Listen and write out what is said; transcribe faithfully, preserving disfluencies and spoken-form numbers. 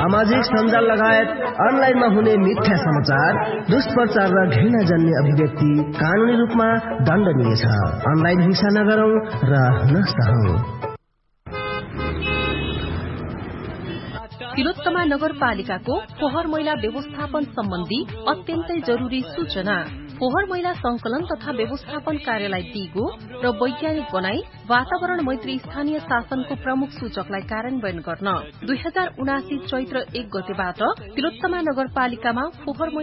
सामाजिक सञ्जाल लगायत अनलाइनमा हुने मिथ्या समाचार, दुष्प्रचार र घृणाजन्य अभिव्यक्ति कानूनी रूपमा दण्डनीय छ। अनलाइन हिंसा नगरौं र नसहौं। तिलोत्तमा नगरपालिकाको फोहोर मैला व्यवस्थापन सम्बन्धी अत्यन्तै जरुरी सूचना। फोहोर मैला संकलन तथा व्यवस्थापन कार्यालय दिगो र वैज्ञानिक बनाई वातावरण मैत्री स्थानीय शासनको प्रमुख सूचकलाई कार्यान्वयन गर्न दुई हजार उनासी चैत्र एक गतेबाट तिलोत्तमा नगरपालिकामा फोहोर